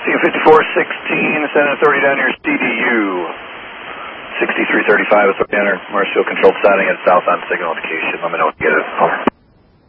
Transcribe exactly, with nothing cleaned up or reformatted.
C fifty-four sixteen, send authority down your C D U. sixty-three thirty-five, authority down your Marshfield controlled siding at south on signal indication. Let me know when you get it. Over.